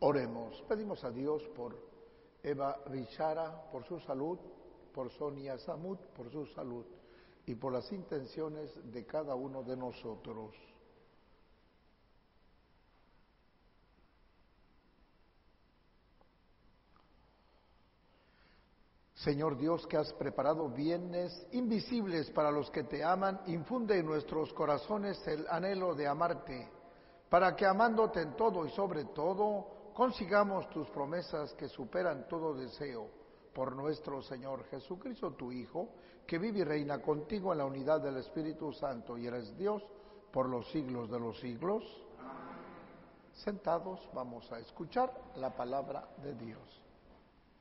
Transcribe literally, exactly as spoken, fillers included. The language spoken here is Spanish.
Oremos. Pedimos a Dios por Eva Richara, por su salud, por Sonia Samut, por su salud, y por las intenciones de cada uno de nosotros. Señor Dios, que has preparado bienes invisibles para los que te aman, infunde en nuestros corazones el anhelo de amarte, para que amándote en todo y sobre todo, consigamos tus promesas que superan todo deseo, por nuestro Señor Jesucristo, tu Hijo, que vive y reina contigo en la unidad del Espíritu Santo, y eres Dios por los siglos de los siglos. Amén. Sentados, vamos a escuchar la palabra de Dios.